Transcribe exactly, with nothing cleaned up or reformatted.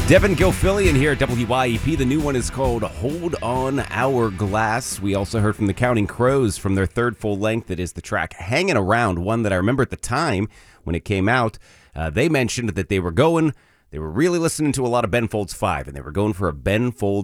Devin Gilfillian here at W Y E P. The new one is called Hold On Hourglass. We also heard from the Counting Crows from their third full length. That is the track Hanging Around, one that I remember at the time when it came out. Uh, they mentioned that they were going, they were really listening to a lot of Ben Folds five, and they were going for a Ben Folds